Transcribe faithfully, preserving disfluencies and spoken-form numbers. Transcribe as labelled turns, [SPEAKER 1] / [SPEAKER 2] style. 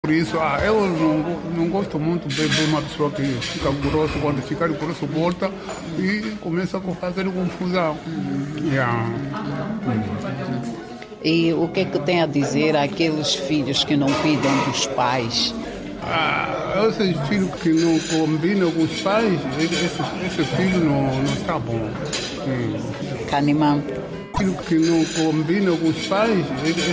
[SPEAKER 1] Por isso, ah, eu não, não gosto muito de ver uma pessoa que fica grosso, quando fica grosso volta e começa a fazer confusão. Yeah.
[SPEAKER 2] E o que é que tem a dizer àqueles filhos que não cuidam dos pais?
[SPEAKER 1] Ah, esses filhos que não combinam com os pais, esse, esse filho não, não está bom. Hum.
[SPEAKER 2] Canimã.
[SPEAKER 1] Filho que não combina com os pais,